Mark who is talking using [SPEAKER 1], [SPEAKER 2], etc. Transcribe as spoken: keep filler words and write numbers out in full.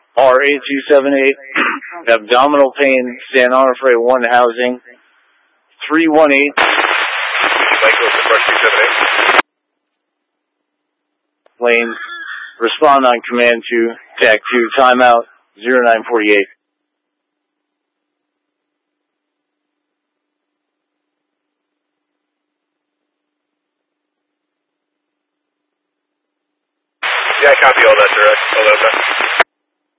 [SPEAKER 1] R eight two seven eight, abdominal pain, stand on for a one housing, three one eight. Lane, respond on command to T A C two, timeout, zero nine forty-eight.
[SPEAKER 2] Yeah, copy all that, direct. All that.